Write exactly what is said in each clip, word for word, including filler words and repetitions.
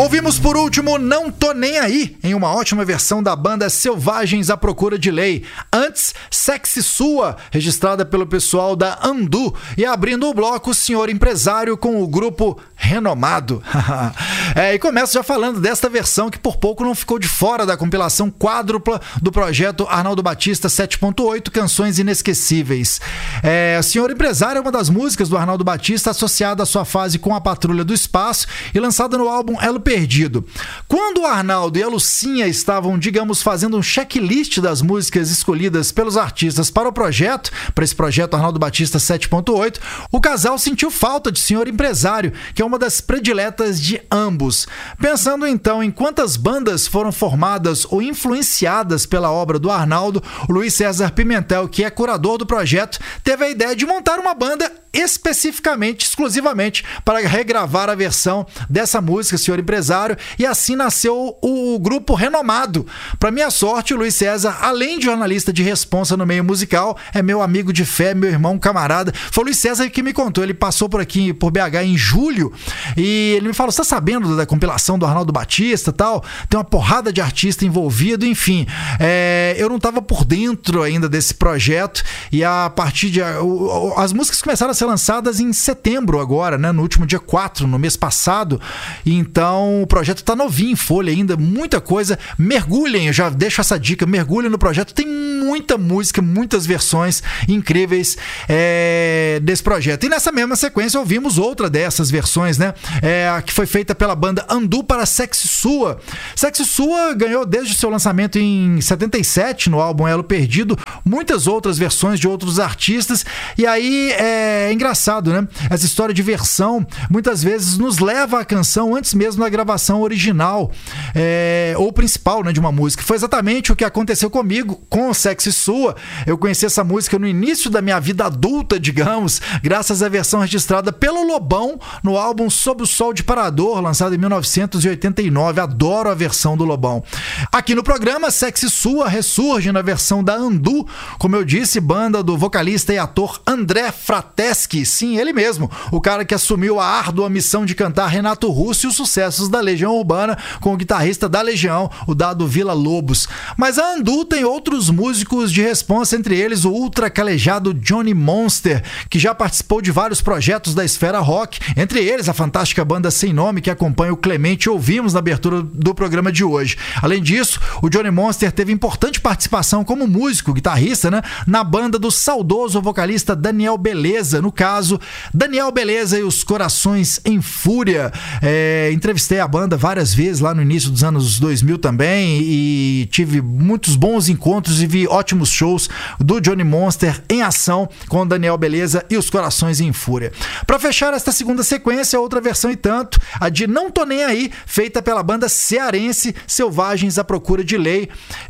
Ouvimos por último Não Tô Nem Aí, em uma ótima versão da banda Selvagens à Procura de Lei. Antes, Sexy Sua, registrada pelo pessoal da Andu. E abrindo o bloco, o Senhor Empresário com o grupo Renomado. é, e começo já falando desta versão que por pouco não ficou de fora da compilação quádrupla do projeto Arnaldo Batista sete ponto oito, Canções Inesquecíveis. É, o Senhor Empresário é uma das músicas do Arnaldo Batista associada à sua fase com a Patrulha do Espaço e lançada no álbum Elo Perdido. Quando o Arnaldo e a Lucinha estavam, digamos, fazendo um checklist das músicas escolhidas pelos artistas para o projeto, para esse projeto Arnaldo Batista sete ponto oito, o casal sentiu falta de Senhor Empresário, que é uma das prediletas de ambos. Pensando então em quantas bandas foram formadas ou influenciadas pela obra do Arnaldo, o Luiz César Pimentel, que é curador do projeto, teve a ideia de montar uma banda especificamente, exclusivamente para regravar a versão dessa música, Senhor Empresário, e assim nasceu o grupo Renomado. Para minha sorte, o Luiz César, além de jornalista de responsa no meio musical, é meu amigo de fé, meu irmão, camarada. Foi o Luiz César que me contou, ele passou por aqui, por B H em julho, e ele me falou, você tá sabendo da compilação do Arnaldo Batista e tal? Tem uma porrada de artista envolvido, enfim. É, eu não tava por dentro ainda desse projeto, e a partir de... as músicas começaram a ser lançadas em setembro agora, né? No último dia quatro, no mês passado. Então o projeto tá novinho em folha ainda, muita coisa. Mergulhem, eu já deixo essa dica, mergulhem no projeto, tem muita música, muitas versões incríveis é, desse projeto. E nessa mesma sequência ouvimos outra dessas versões, né? É, que foi feita pela banda Andu para Sexy Sua. Sexy Sua ganhou desde o seu lançamento em setenta e sete no álbum Elo Perdido muitas outras versões de outros artistas, e aí é engraçado, né? Essa história de versão muitas vezes nos leva à canção antes mesmo da gravação original é, ou principal, né, de uma música. Foi exatamente o que aconteceu comigo com Sexy Sua. Eu conheci essa música no início da minha vida adulta, digamos, graças à versão registrada pelo Lobão no álbum Sob o Sol de Parador, lançado em mil novecentos e oitenta e nove. Adoro a versão do Lobão. Aqui no programa, Sexy Sua ressurge na versão da Andu, como eu disse, banda do vocalista e ator André Frateschi. Sim, ele mesmo, o cara que assumiu a árdua missão de cantar Renato Russo e os sucessos da Legião Urbana com o guitarrista da Legião, o Dado Villa Lobos. Mas a Andu tem outros músicos de responsa, entre eles o ultra calejado Johnny Monster, que já participou de vários projetos da esfera rock, entre eles a fantástica banda Sem Nome, que acompanha o Clemente, ouvimos na abertura do programa de hoje. Além disso, o Johnny Monster teve importante participação como músico, guitarrista, né, na banda do saudoso vocalista Daniel Beleza, no caso, Daniel Beleza e os Corações em Fúria. É, entrevistei a banda várias vezes lá no início dos anos dois mil também e tive muitos bons encontros e vi ótimos shows do Johnny Monster em ação com Daniel Beleza e os Corações em Fúria. Para fechar esta segunda sequência, outra versão e tanto, a de Não Tô Nem Aí, feita pela banda cearense Selvagens à Procura de Lei.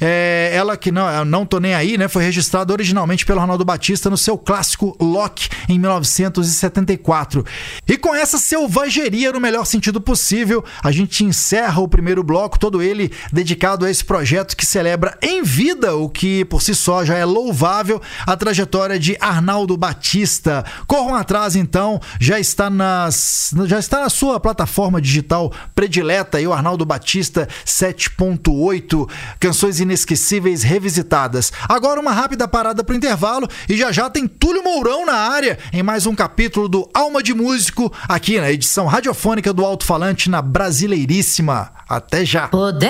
É, ela que não, não Tô Nem Aí, né, foi registrada originalmente pelo Arnaldo Batista no seu clássico Lock em mil novecentos e setenta e quatro. E com essa selvageria no melhor sentido possível, a gente encerra o primeiro bloco, todo ele dedicado a esse projeto que celebra em vida, o que por si só já é louvável, a trajetória de Arnaldo Batista. Corram atrás então, já está, nas, já está na sua plataforma digital predileta, e o Arnaldo Batista sete ponto oito, Canções Inesquecíveis revisitadas. Agora uma rápida parada para o intervalo e já já tem Túlio Mourão na área em mais um capítulo do Alma de Músico, aqui na edição radiofônica do Alto Falante na Brasileiríssima. Até já! Poder